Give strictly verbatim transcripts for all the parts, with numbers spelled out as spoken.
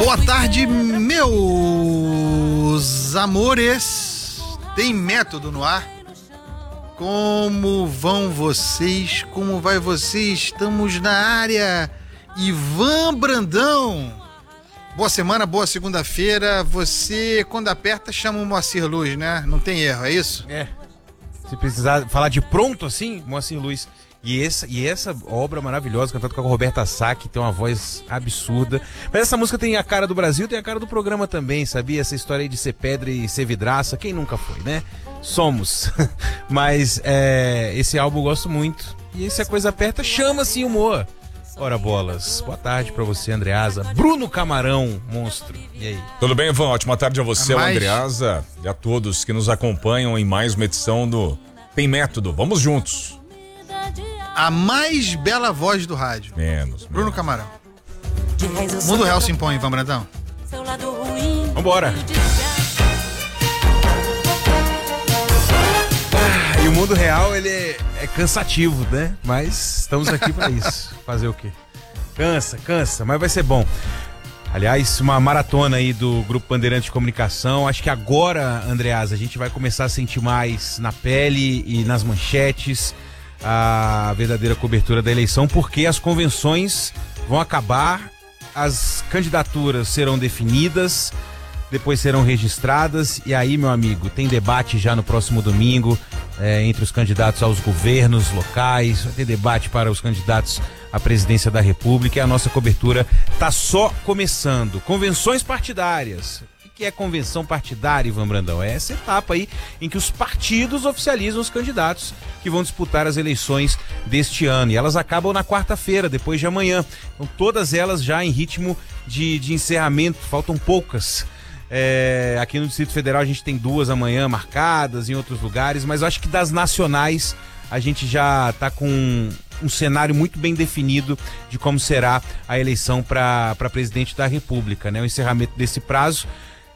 Boa tarde, meus amores. Tem método no ar? Como vão vocês? Como vai vocês? Estamos na área. Ivan Brandão. Boa semana, boa segunda-feira. Você, quando aperta, chama o Moacir Luz, né? Não tem erro, é isso? É. Se precisar falar de pronto assim, Moacir Luz. E essa, e essa obra maravilhosa, cantada com a Roberta Sá, que tem uma voz absurda. Mas essa música tem a cara do Brasil, tem a cara do programa também, sabia? Essa história aí de ser pedra e ser vidraça, quem nunca foi, né? Somos. Mas é, esse álbum eu gosto muito. E se a coisa aperta, chama assim o humor. Ora bolas, boa tarde pra você, Andreasa. Bruno Camarão, monstro. E aí? Tudo bem, Ivan? Ótima tarde a você, a mais... Andreasa, e a todos que nos acompanham em mais uma edição do Tem Método. Vamos juntos. A mais bela voz do rádio. Menos. Bruno menos. Camarão. Mundo real se impõe, Ivan Brandão. Vambora. Ah, e o mundo real, ele é, é cansativo, né? Mas estamos aqui pra isso. Fazer o quê? Cansa, cansa, mas vai ser bom. Aliás, uma maratona aí do Grupo Bandeirante de Comunicação. Acho que agora, Andreasa, a gente vai começar a sentir mais na pele e nas manchetes a verdadeira cobertura da eleição, porque as convenções vão acabar, as candidaturas serão definidas, depois serão registradas, e aí, meu amigo, tem debate já no próximo domingo é, entre os candidatos aos governos locais, vai ter debate para os candidatos à presidência da República, e a nossa cobertura tá só começando. Convenções partidárias. O que é convenção partidária, Ivan Brandão? É essa etapa aí em que os partidos oficializam os candidatos que vão disputar as eleições deste ano. E elas acabam na quarta-feira, depois de amanhã. Então todas elas já em ritmo de, de encerramento, faltam poucas. É, aqui no Distrito Federal a gente tem duas amanhã marcadas, em outros lugares, mas eu acho que das nacionais a gente já está com um, um cenário muito bem definido de como será a eleição para presidente da República, né? O encerramento desse prazo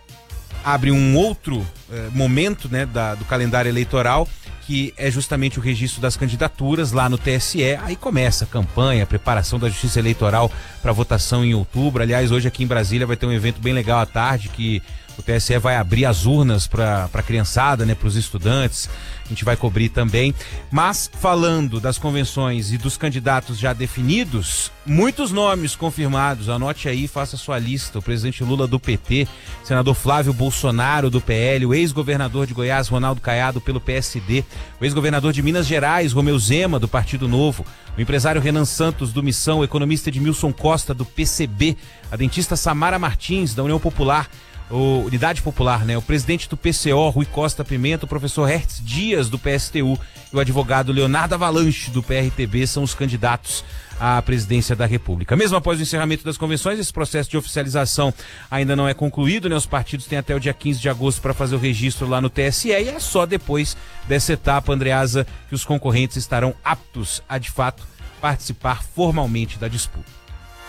abre um outro eh, momento, né, da, do calendário eleitoral, que é justamente o registro das candidaturas lá no T S E. Aí começa a campanha, a preparação da Justiça Eleitoral para votação em outubro. Aliás, hoje aqui em Brasília vai ter um evento bem legal à tarde, que o T S E vai abrir as urnas para a criançada, né, para os estudantes. A gente vai cobrir também. Mas falando das convenções e dos candidatos já definidos, muitos nomes confirmados. Anote aí, faça sua lista. O presidente Lula do P T, senador Flávio Bolsonaro do P L, o ex-governador de Goiás, Ronaldo Caiado, pelo P S D, o ex-governador de Minas Gerais, Romeu Zema, do Partido Novo, o empresário Renan Santos, do Missão, o economista Edmilson Costa, do P C B, a dentista Samara Martins, da União Popular, o Unidade Popular, né? O presidente do P C O, Rui Costa Pimenta, o professor Hertz Dias, do P S T U, e o advogado Leonardo Avalanche, do P R T B, são os candidatos à presidência da República. Mesmo após o encerramento das convenções, esse processo de oficialização ainda não é concluído, né? Os partidos têm até o dia quinze de agosto para fazer o registro lá no T S E, e é só depois dessa etapa, Andreasa, que os concorrentes estarão aptos a, de fato, participar formalmente da disputa.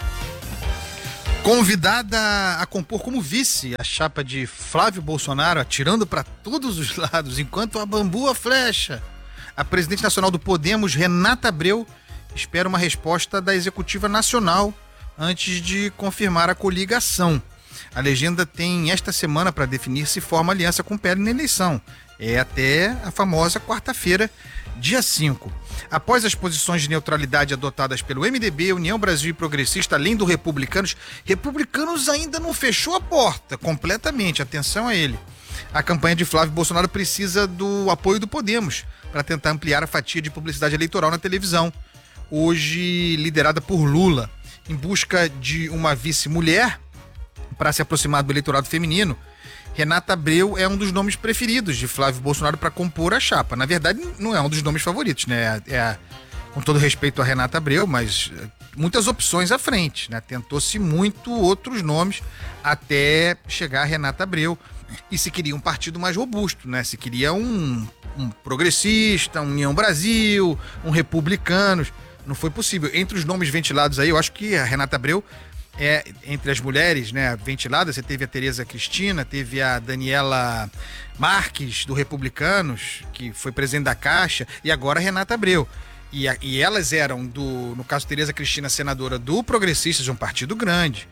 Convidada a compor como vice a chapa de Flávio Bolsonaro, atirando para todos os lados, enquanto a bambu flecha. A presidente nacional do Podemos, Renata Abreu, espera uma resposta da Executiva Nacional antes de confirmar a coligação. A legenda tem esta semana para definir se forma aliança com o P L na eleição. É até a famosa quarta-feira, dia cinco. Após as posições de neutralidade adotadas pelo M D B, União Brasil e Progressista, além do Republicanos, Republicanos ainda não fechou a porta completamente, atenção a ele. A campanha de Flávio Bolsonaro precisa do apoio do Podemos para tentar ampliar a fatia de publicidade eleitoral na televisão, hoje liderada por Lula. Em busca de uma vice-mulher para se aproximar do eleitorado feminino, Renata Abreu é um dos nomes preferidos de Flávio Bolsonaro para compor a chapa. Na verdade, não é um dos nomes favoritos, né? É a, com todo respeito a Renata Abreu, mas muitas opções à frente, né? Tentou-se muito outros nomes até chegar a Renata Abreu. E se queria um partido mais robusto, né? Se queria um, um progressista, um União Brasil, um Republicanos. Não foi possível. Entre os nomes ventilados aí, eu acho que a Renata Abreu é, entre as mulheres, né, ventiladas, você teve a Tereza Cristina, teve a Daniela Marques, do Republicanos, que foi presidente da Caixa, e agora a Renata Abreu. E, a, e elas eram, do, no caso Tereza Cristina, senadora do Progressistas, de um partido grande.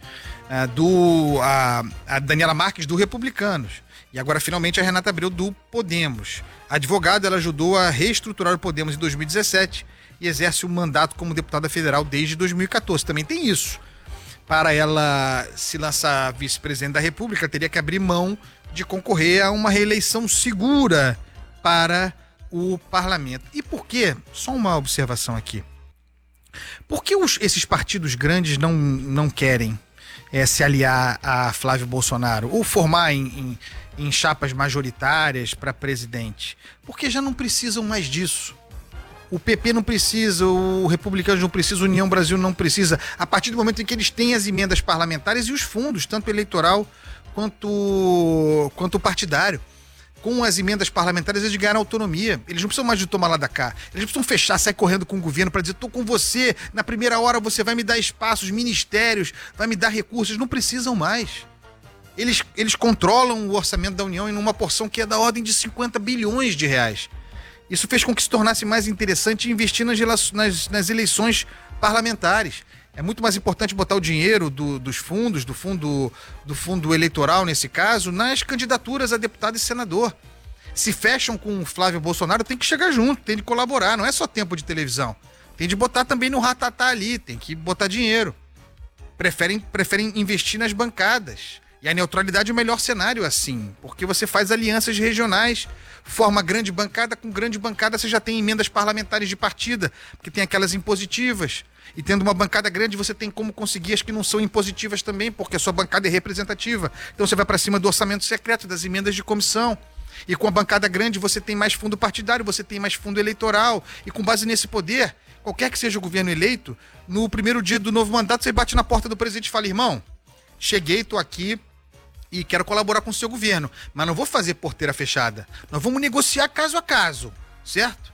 a, do, a, a Daniela Marques do Republicanos. E agora, finalmente, a Renata Abreu do Podemos. A advogada, ela ajudou a reestruturar o Podemos em dois mil e dezessete e exerce o mandato como deputada federal desde dois mil e quatorze. Também tem isso. Para ela se lançar vice-presidente da República, teria que abrir mão de concorrer a uma reeleição segura para o parlamento. E por quê? Só uma observação aqui. Por que os, esses partidos grandes não, não querem é, se aliar a Flávio Bolsonaro ou formar em, em, em chapas majoritárias para presidente? Porque já não precisam mais disso. O P P não precisa, o Republicanos não precisa, a União Brasil não precisa. A partir do momento em que eles têm as emendas parlamentares e os fundos, tanto eleitoral quanto, quanto partidário. Com as emendas parlamentares, eles ganharam autonomia. Eles não precisam mais de tomar lá da cá. Eles precisam fechar, sair correndo com o governo para dizer: tô com você, na primeira hora você vai me dar espaços, ministérios, vai me dar recursos. Eles não precisam mais. Eles, eles controlam o orçamento da União em uma porção que é da ordem de cinquenta bilhões de reais. Isso fez com que se tornasse mais interessante investir nas, nas, nas eleições parlamentares. É muito mais importante botar o dinheiro do, dos fundos, do fundo, do fundo eleitoral, nesse caso, nas candidaturas a deputado e senador. Se fecham com o Flávio Bolsonaro, tem que chegar junto, tem de colaborar, não é só tempo de televisão. Tem de botar também no ratatá ali, tem que botar dinheiro. Preferem, preferem investir nas bancadas. E a neutralidade é o melhor cenário assim, porque você faz alianças regionais, forma grande bancada, com grande bancada você já tem emendas parlamentares de partida, porque tem aquelas impositivas. E tendo uma bancada grande, você tem como conseguir as que não são impositivas também, porque a sua bancada é representativa. Então você vai para cima do orçamento secreto, das emendas de comissão. E com a bancada grande, você tem mais fundo partidário, você tem mais fundo eleitoral. E com base nesse poder, qualquer que seja o governo eleito, no primeiro dia do novo mandato, você bate na porta do presidente e fala: irmão, cheguei, tô aqui e quero colaborar com o seu governo, mas não vou fazer porteira fechada. Nós vamos negociar caso a caso, certo?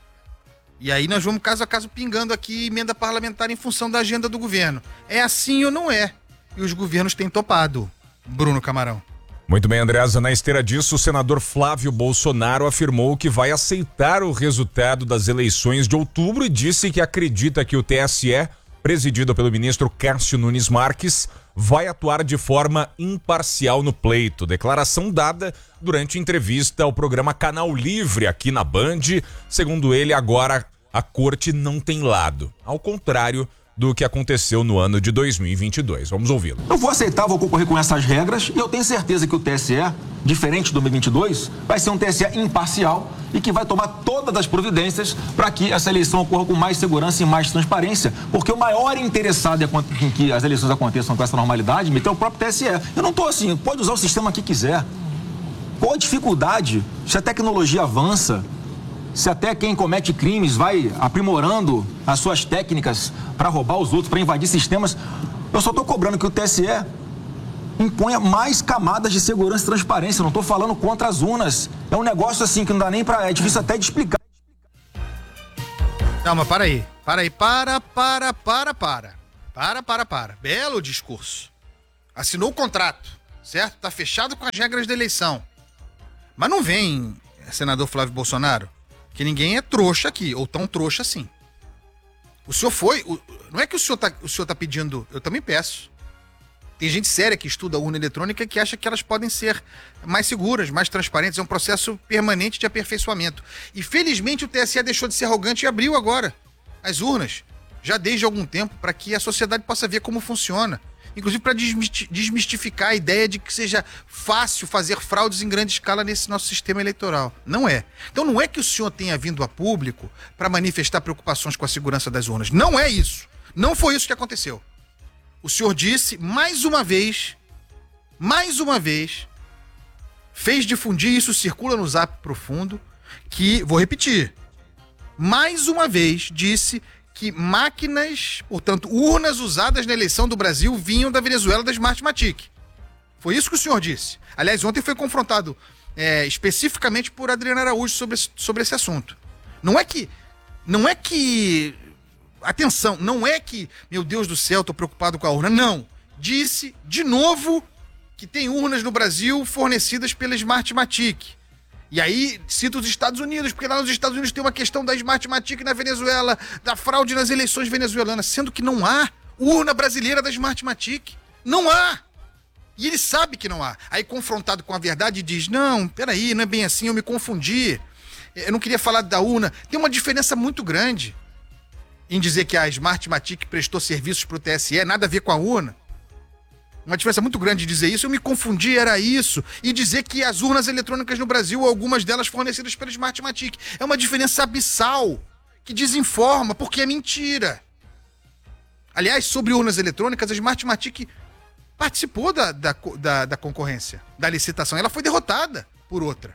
E aí nós vamos caso a caso pingando aqui emenda parlamentar em função da agenda do governo. É assim ou não é? E os governos têm topado. Bruno Camarão. Muito bem, Andreasa. Na esteira disso, o senador Flávio Bolsonaro afirmou que vai aceitar o resultado das eleições de outubro e disse que acredita que o T S E, presidido pelo ministro Cássio Nunes Marques, vai atuar de forma imparcial no pleito. Declaração dada durante entrevista ao programa Canal Livre aqui na Band. Segundo ele, agora a corte não tem lado, ao contrário do que aconteceu no ano de dois mil e vinte e dois. Vamos ouvi-lo. Eu vou aceitar, vou concorrer com essas regras e eu tenho certeza que o T S E, diferente do dois mil e vinte e dois, vai ser um T S E imparcial e que vai tomar todas as providências para que essa eleição ocorra com mais segurança e mais transparência, porque o maior interessado em que as eleições aconteçam com essa normalidade é o próprio T S E. Eu não estou assim, pode usar o sistema que quiser. Qual a dificuldade? Se a tecnologia avança, se até quem comete crimes vai aprimorando as suas técnicas para roubar os outros, para invadir sistemas, eu só estou cobrando que o T S E imponha mais camadas de segurança e transparência. Eu não estou falando contra as urnas. É um negócio assim que não dá nem para... É difícil até de explicar. Não, mas para aí. Para aí. Para, para, para, para. Para, para, para. Belo discurso. Assinou o contrato, certo? Tá fechado com as regras da eleição. Mas não vem, senador Flávio Bolsonaro, que ninguém é trouxa aqui, ou tão trouxa assim. O senhor foi... O, não é que o senhor, tá, o senhor tá pedindo... Eu também peço. Tem gente séria que estuda a urna eletrônica que acha que elas podem ser mais seguras, mais transparentes. É um processo permanente de aperfeiçoamento. E felizmente o T S E deixou de ser arrogante e abriu agora as urnas, já desde algum tempo, para que a sociedade possa ver como funciona. Inclusive para desmistificar a ideia de que seja fácil fazer fraudes em grande escala nesse nosso sistema eleitoral. Não é. Então não é que o senhor tenha vindo a público para manifestar preocupações com a segurança das urnas. Não é isso. Não foi isso que aconteceu. O senhor disse, mais uma vez, mais uma vez, fez difundir, isso circula no Zap Profundo, que, vou repetir, mais uma vez disse que máquinas, portanto, urnas usadas na eleição do Brasil vinham da Venezuela, da Smartmatic. Foi isso que o senhor disse. Aliás, ontem foi confrontado é, especificamente por Adriana Araújo sobre, sobre esse assunto. Não é que... Não é que... Atenção, não é que, meu Deus do céu, tô preocupado com a urna. Não. Disse, de novo, que tem urnas no Brasil fornecidas pela Smartmatic. E aí, cita os Estados Unidos, porque lá nos Estados Unidos tem uma questão da Smartmatic na Venezuela, da fraude nas eleições venezuelanas, sendo que não há urna brasileira da Smartmatic. Não há! E ele sabe que não há. Aí, confrontado com a verdade, diz, não, peraí, não é bem assim, eu me confundi. Eu não queria falar da urna. Tem uma diferença muito grande em dizer que a Smartmatic prestou serviços para o T S E, nada a ver com a urna. Uma diferença muito grande de dizer isso, eu me confundi, era isso. E dizer que as urnas eletrônicas no Brasil, algumas delas fornecidas pela Smartmatic. É uma diferença abissal, que desinforma, porque é mentira. Aliás, sobre urnas eletrônicas, a Smartmatic participou da, da, da, da concorrência, da licitação. Ela foi derrotada por outra.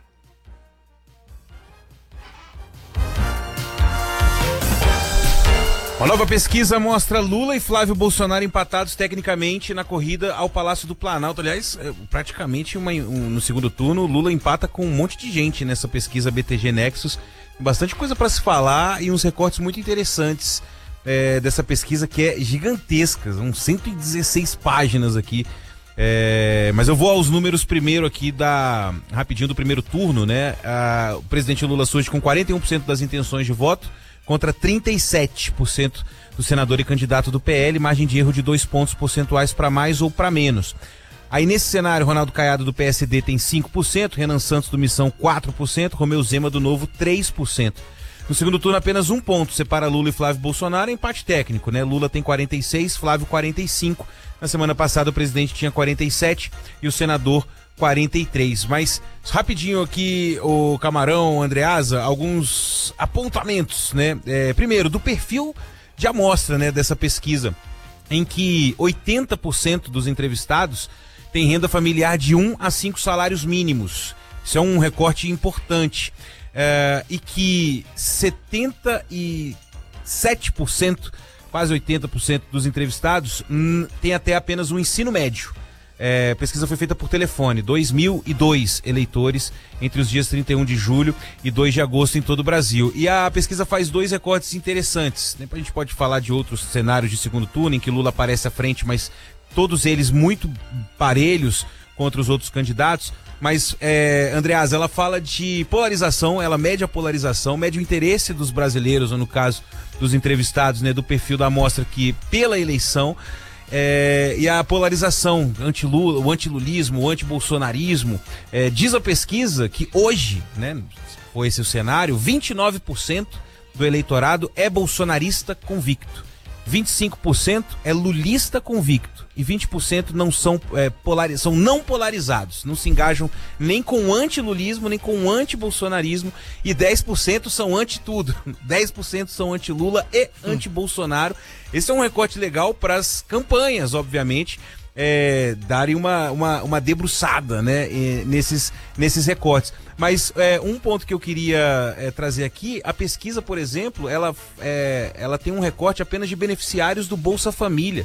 Uma nova pesquisa mostra Lula e Flávio Bolsonaro empatados tecnicamente na corrida ao Palácio do Planalto. Aliás, praticamente uma, um, no segundo turno, Lula empata com um monte de gente nessa pesquisa B T G Nexus. Bastante coisa para se falar e uns recortes muito interessantes é, dessa pesquisa que é gigantesca. São cento e dezesseis páginas aqui. É, mas eu vou aos números primeiro aqui da rapidinho do primeiro turno, né? Ah, o presidente Lula surge com quarenta e um por cento das intenções de voto contra trinta e sete por cento do senador e candidato do P L, margem de erro de dois pontos percentuais para mais ou para menos. Aí nesse cenário, Ronaldo Caiado do P S D tem cinco por cento, Renan Santos do Missão quatro por cento, Romeu Zema do Novo três por cento. No segundo turno, apenas um ponto separa Lula e Flávio Bolsonaro, empate técnico, né? Lula tem quarenta e seis, Flávio quarenta e cinco. Na semana passada o presidente tinha quarenta e sete e o senador quarenta e três. Mas rapidinho aqui, o Camarão, Andreasa, alguns apontamentos, né? É, primeiro, do perfil de amostra, né, dessa pesquisa, em que oitenta por cento dos entrevistados têm renda familiar de um a cinco salários mínimos. Isso é um recorte importante. É, e que setenta e sete por cento, quase oitenta por cento dos entrevistados hum, tem até apenas um ensino médio. É, a pesquisa foi feita por telefone, dois mil e dois eleitores entre os dias trinta e um de julho e dois de agosto em todo o Brasil. E a pesquisa faz dois recortes interessantes. Depois a gente pode falar de outros cenários de segundo turno em que Lula aparece à frente, mas todos eles muito parelhos contra os outros candidatos. Mas, é, Andreasa, ela fala de polarização, ela mede a polarização, mede o interesse dos brasileiros, ou no caso dos entrevistados, né, do perfil da amostra que pela eleição, é, e a polarização, anti-Lula, o antilulismo, o antibolsonarismo. É, diz a pesquisa que hoje, né, foi esse o cenário, vinte e nove por cento do eleitorado é bolsonarista convicto, vinte e cinco por cento é lulista convicto e vinte por cento não são, é, polari- são não polarizados, não se engajam nem com o antilulismo, nem com o antibolsonarismo, e dez por cento são anti-tudo, dez por cento são anti-Lula e anti-Bolsonaro. Esse é um recorte legal para as campanhas, obviamente, é, darem uma, uma, uma debruçada, né, nesses, nesses recortes. Mas é, um ponto que eu queria é, trazer aqui, a pesquisa, por exemplo, ela, é, ela tem um recorte apenas de beneficiários do Bolsa Família.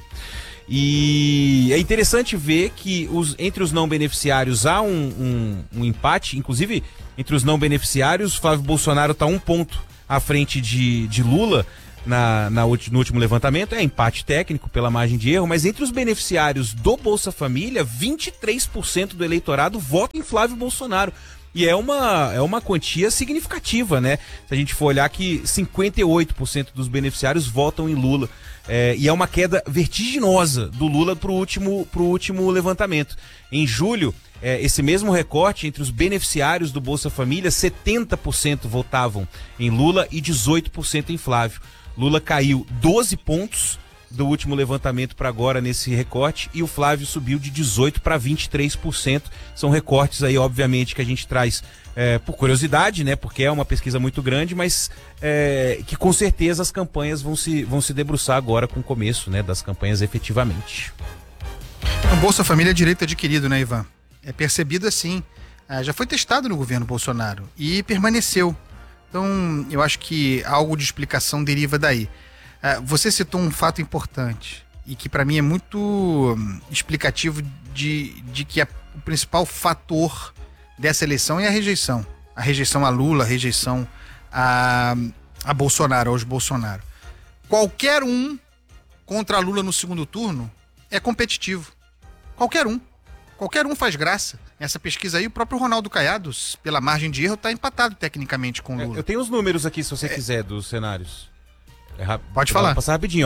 E é interessante ver que os, entre os não beneficiários há um, um, um empate, inclusive entre os não beneficiários, Flávio Bolsonaro está um ponto à frente de, de Lula na, na, no último levantamento, é empate técnico pela margem de erro, mas entre os beneficiários do Bolsa Família, vinte e três por cento do eleitorado vota em Flávio Bolsonaro. E é uma, é uma quantia significativa, né? Se a gente for olhar que cinquenta e oito por cento dos beneficiários votam em Lula. É, e é uma queda vertiginosa do Lula para o último, pro último levantamento. Em julho, é, esse mesmo recorte entre os beneficiários do Bolsa Família, setenta por cento votavam em Lula e dezoito por cento em Flávio. Lula caiu doze pontos do último levantamento para agora nesse recorte, e o Flávio subiu de dezoito para vinte e três por cento. São recortes aí, obviamente, que a gente traz é, por curiosidade, né? Porque é uma pesquisa muito grande, mas é, que com certeza as campanhas vão se, vão se debruçar agora com o começo, né, das campanhas efetivamente. O Bolsa Família é direito adquirido, né, Ivan? É percebido assim. Ah, já foi testado no governo Bolsonaro e permaneceu. Então, eu acho que algo de explicação deriva daí. Você citou um fato importante e que para mim é muito hum, explicativo de, de que a, o principal fator dessa eleição é a rejeição. A rejeição a Lula, a rejeição a, a Bolsonaro, aos Bolsonaro. Qualquer um contra Lula no segundo turno é competitivo. Qualquer um. Qualquer um faz graça. Essa pesquisa aí, o próprio Ronaldo Caiado, pela margem de erro, está empatado tecnicamente com Lula. Eu tenho os números aqui, se você é... quiser, dos cenários. É rap... Pode falar. Vou passar rapidinho, ó.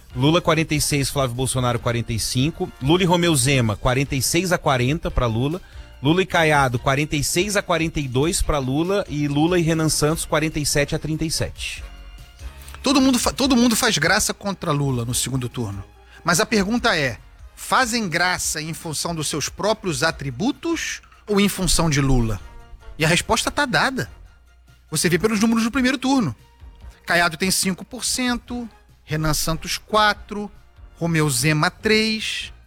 Lula quarenta e seis, Flávio Bolsonaro quarenta e cinco. Lula e Romeu Zema quarenta e seis a quarenta para Lula. Lula e Caiado quarenta e seis a quarenta e dois para Lula. E Lula e Renan Santos quarenta e sete a trinta e sete. Todo mundo, todo mundo faz graça contra Lula no segundo turno. Mas a pergunta é, fazem graça em função dos seus próprios atributos ou em função de Lula? E a resposta está dada. Você vê pelos números do primeiro turno. Caiado tem cinco por cento, Renan Santos quatro por cento, Romeu Zema três por cento.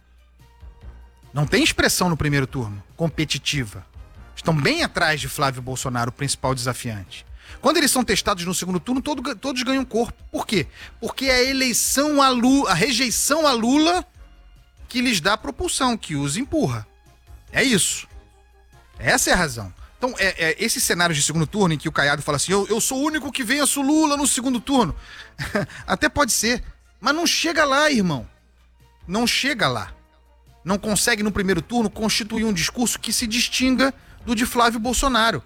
Não tem expressão no primeiro turno, competitiva. Estão bem atrás de Flávio Bolsonaro, o principal desafiante. Quando eles são testados no segundo turno, todo, todos ganham corpo. Por quê? Porque é a eleição a Lula, a rejeição a Lula que lhes dá propulsão, que os empurra. É isso. Essa é a razão. Então, é, é esse cenário de segundo turno em que o Caiado fala assim, eu, eu sou o único que venço Lula no segundo turno. Até pode ser, mas não chega lá, irmão. Não chega lá. Não consegue no primeiro turno constituir um discurso que se distinga do de Flávio Bolsonaro.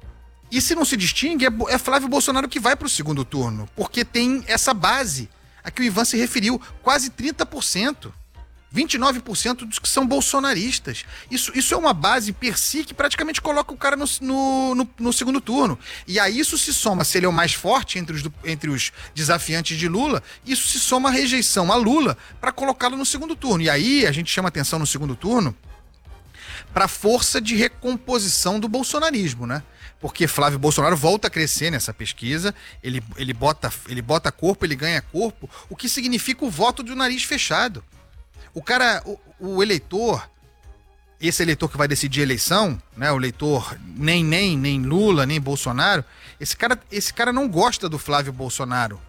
E se não se distingue, é, é Flávio Bolsonaro que vai para o segundo turno, porque tem essa base a que o Ivan se referiu, quase trinta por cento. vinte e nove por cento dos que são bolsonaristas. Isso, isso é uma base per si que praticamente coloca o cara no, no, no, no segundo turno. E a isso se soma, se ele é o mais forte entre os, entre os desafiantes de Lula, isso se soma a rejeição a Lula para colocá-lo no segundo turno. E aí a gente chama atenção no segundo turno para a força de recomposição do bolsonarismo, né? Porque Flávio Bolsonaro volta a crescer nessa pesquisa, ele, ele, bota, ele bota corpo, ele ganha corpo, o que significa o voto do nariz fechado. O cara, o, o eleitor, esse eleitor que vai decidir a eleição, né, o eleitor nem, nem, nem Lula, nem Bolsonaro, esse cara, esse cara não gosta do Flávio Bolsonaro.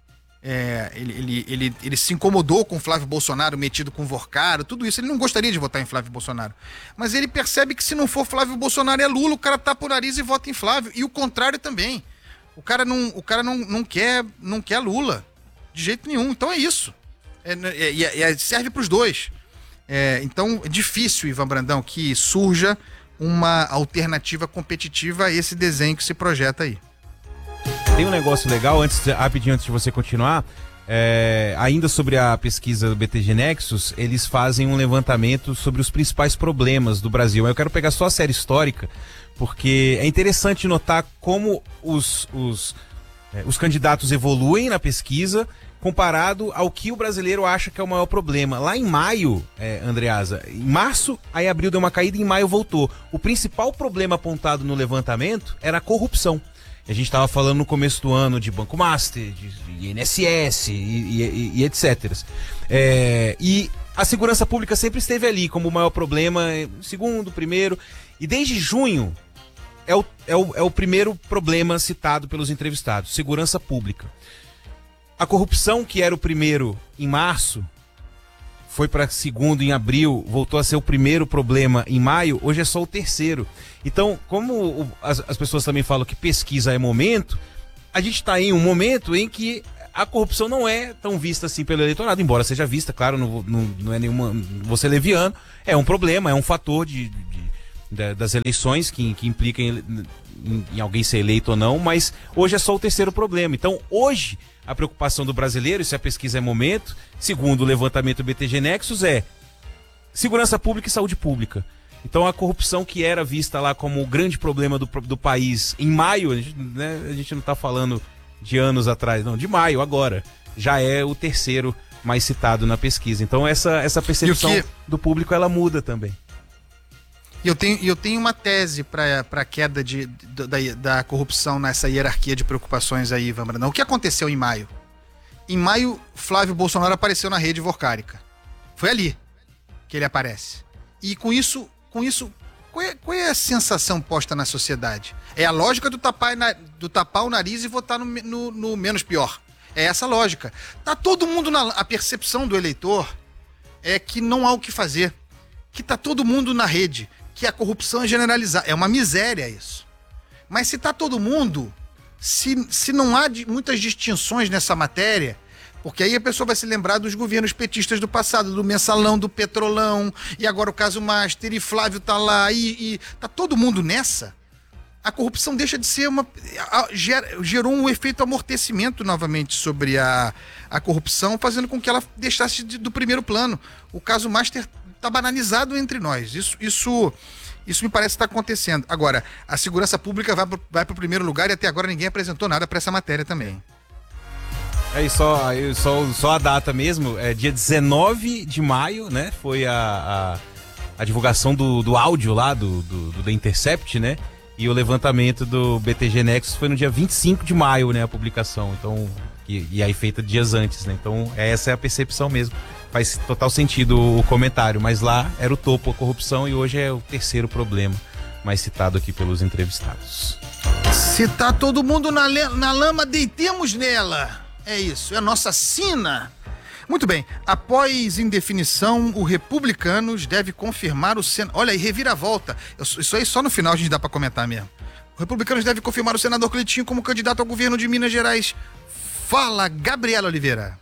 É, ele, ele, ele, ele se incomodou com o Flávio Bolsonaro metido com o Vorcaro, tudo isso. Ele não gostaria de votar em Flávio Bolsonaro. Mas ele percebe que se não for Flávio Bolsonaro é Lula, o cara tapa o nariz e vota em Flávio. E o contrário também. O cara não, o cara não, não, quer, não quer Lula, de jeito nenhum. Então é isso. É, é, é, serve para os dois. É, então é difícil, Ivan Brandão, que surja uma alternativa competitiva a esse desenho que se projeta aí. Tem um negócio legal, antes, rapidinho antes de você continuar, é, ainda sobre a pesquisa do B T G Nexus, eles fazem um levantamento sobre os principais problemas do Brasil. Eu quero pegar só a série histórica, porque é interessante notar como os, os, é, os candidatos evoluem na pesquisa comparado ao que o brasileiro acha que é o maior problema. Lá em maio, é, Andreasa, em março, aí abril deu uma caída e em maio voltou. O principal problema apontado no levantamento era a corrupção. A gente estava falando no começo do ano de Banco Master, de I N S S e, e, e etcétera. É, e a segurança pública sempre esteve ali como o maior problema, segundo, primeiro. E desde junho é o, é o, é o primeiro problema citado pelos entrevistados, segurança pública. A corrupção, que era o primeiro em março, foi para segundo em abril, voltou a ser o primeiro problema em maio, hoje é só o terceiro. Então, como o, as, as pessoas também falam que pesquisa é momento, a gente está em um momento em que a corrupção não é tão vista assim pelo eleitorado, embora seja vista, claro, não, não, não é nenhuma, você leviano, é um problema, é um fator de, de, de, das eleições que, que implica em, em, em alguém ser eleito ou não, mas hoje é só o terceiro problema. Então, hoje, a preocupação do brasileiro, se a pesquisa é momento, segundo o levantamento do B T G Nexus, é segurança pública e saúde pública. Então a corrupção que era vista lá como o grande problema do, do país em maio, a gente, né, a gente não está falando de anos atrás, não, de maio, agora, já é o terceiro mais citado na pesquisa. Então essa, essa percepção que... do público, ela muda também. E eu tenho, eu tenho uma tese para a queda de, da, da corrupção nessa hierarquia de preocupações aí, Ivan Brandão. O que aconteceu em maio? Em maio, Flávio Bolsonaro apareceu na rede vorcárica. Foi ali que ele aparece. E com isso, com isso qual, é, qual é a sensação posta na sociedade? É a lógica do tapar, do tapar o nariz e votar no, no, no menos pior. É essa a lógica. Tá todo mundo na... A percepção do eleitor é que não há o que fazer. Que tá todo mundo na rede. Que a corrupção é generalizada. É uma miséria isso. Mas se tá todo mundo, se, se não há de, muitas distinções nessa matéria, porque aí a pessoa vai se lembrar dos governos petistas do passado, do mensalão, do petrolão, e agora o caso Master, e Flávio tá lá, e, e tá todo mundo nessa, a corrupção deixa de ser uma... Gera, gerou um efeito amortecimento novamente sobre a, a corrupção, fazendo com que ela deixasse de, do primeiro plano. O caso Master está banalizado entre nós. Isso, isso, isso me parece estar acontecendo. Agora, a segurança pública vai para vai o primeiro lugar e até agora ninguém apresentou nada para essa matéria também. É só, só, só a data mesmo, é dia dezenove de maio, né? Foi a, a, a divulgação do, do áudio lá do, do, do The Intercept, né? E o levantamento do B T G Nexus foi no dia vinte e cinco de maio, né? A publicação. Então, e, e aí feita dias antes, né? Então, essa é a percepção mesmo. Faz total sentido o comentário, mas lá era o topo a corrupção e hoje é o terceiro problema mais citado aqui pelos entrevistados. Se tá todo mundo na, na lama, deitemos nela. É isso, é a nossa sina. Muito bem, após indefinição, o Republicanos deve confirmar o Senado. Olha aí, reviravolta. Isso aí só no final a gente dá pra comentar mesmo. O Republicanos deve confirmar o senador Cleitinho como candidato ao governo de Minas Gerais. Fala, Gabriela Oliveira.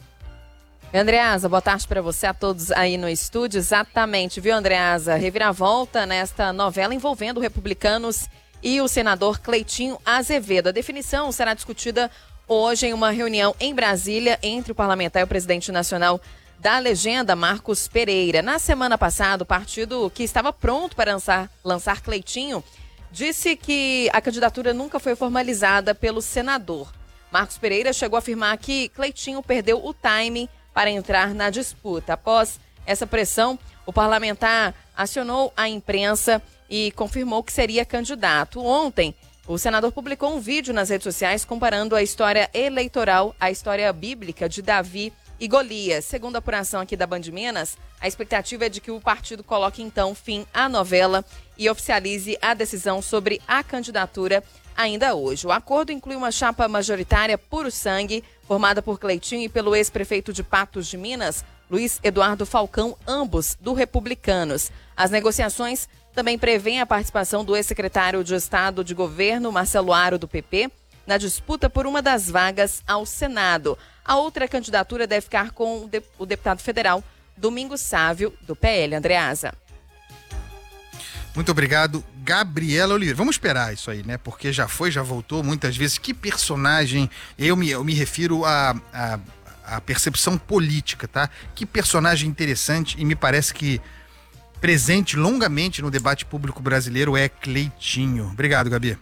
Andreasa, boa tarde para você, a todos aí no estúdio. Exatamente, viu, Andreasa? Reviravolta nesta novela envolvendo Republicanos e o senador Cleitinho Azevedo. A definição será discutida hoje em uma reunião em Brasília entre o parlamentar e o presidente nacional da legenda, Marcos Pereira. Na semana passada, o partido que estava pronto para lançar, lançar Cleitinho disse que a candidatura nunca foi formalizada pelo senador. Marcos Pereira chegou a afirmar que Cleitinho perdeu o time para entrar na disputa. Após essa pressão, o parlamentar acionou a imprensa e confirmou que seria candidato. Ontem, o senador publicou um vídeo nas redes sociais comparando a história eleitoral à história bíblica de Davi e Golias. Segundo a apuração aqui da Band Minas, a expectativa é de que o partido coloque então fim à novela e oficialize a decisão sobre a candidatura ainda hoje. O acordo inclui uma chapa majoritária puro sangue, formada por Cleitinho e pelo ex-prefeito de Patos de Minas, Luiz Eduardo Falcão, ambos do Republicanos. As negociações também prevêem a participação do ex-secretário de Estado de Governo, Marcelo Aro, do P P, na disputa por uma das vagas ao Senado. A outra candidatura deve ficar com o deputado federal Domingos Sávio, do P L. Andreasa. Muito obrigado, Gabriela Oliveira. Vamos esperar isso aí, né? Porque já foi, já voltou muitas vezes. Que personagem, eu me, eu me refiro a, a, a percepção política, tá? Que personagem interessante, e me parece que presente longamente no debate público brasileiro é Cleitinho. Obrigado, Gabi.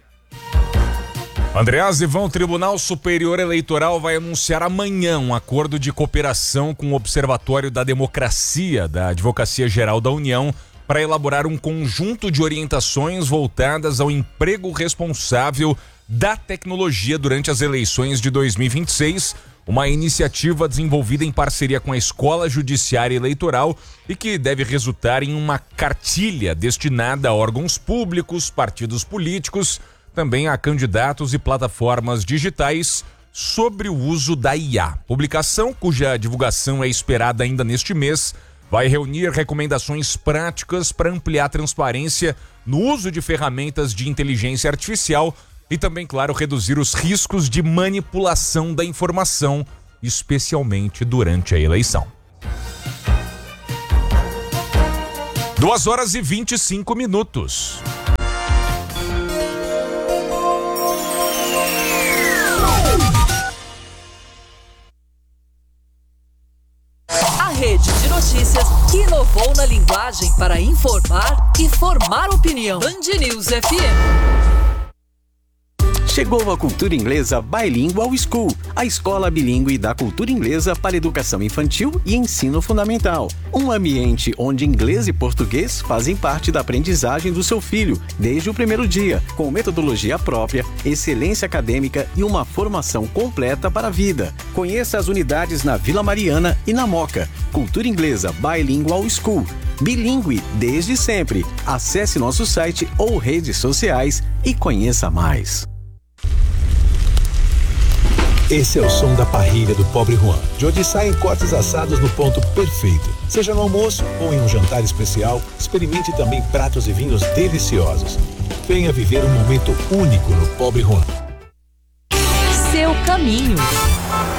Andreasa, Ivan, o Tribunal Superior Eleitoral vai anunciar amanhã um acordo de cooperação com o Observatório da Democracia da Advocacia Geral da União para elaborar um conjunto de orientações voltadas ao emprego responsável da tecnologia durante as eleições de dois mil e vinte e seis, uma iniciativa desenvolvida em parceria com a Escola Judiciária Eleitoral e que deve resultar em uma cartilha destinada a órgãos públicos, partidos políticos, também a candidatos e plataformas digitais sobre o uso da I A. Publicação, cuja divulgação é esperada ainda neste mês, vai reunir recomendações práticas para ampliar a transparência no uso de ferramentas de inteligência artificial e também, claro, reduzir os riscos de manipulação da informação, especialmente durante a eleição. Duas horas e vinte e cinco minutos. Rede de notícias que inovou na linguagem para informar e formar opinião. Band News F M. Chegou a cultura inglesa Bilingual School, a escola bilíngue da cultura inglesa para educação infantil e ensino fundamental. Um ambiente onde inglês e português fazem parte da aprendizagem do seu filho desde o primeiro dia, com metodologia própria, excelência acadêmica e uma formação completa para a vida. Conheça as unidades na Vila Mariana e na Moca. Cultura inglesa Bilingual School. Bilíngue desde sempre. Acesse nosso site ou redes sociais e conheça mais. Esse é o som da parrilha do Pobre Juan, de onde saem cortes assados no ponto perfeito. Seja no almoço ou em um jantar especial, experimente também pratos e vinhos deliciosos. Venha viver um momento único no Pobre Juan. Seu caminho.